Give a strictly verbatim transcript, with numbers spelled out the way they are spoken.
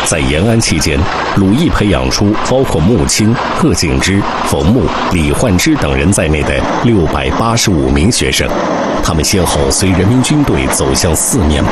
在延安期间，鲁艺培养出包括穆青、贺敬之、冯木、李焕之等人在内的六百八十五名学生，他们先后随人民军队走向四面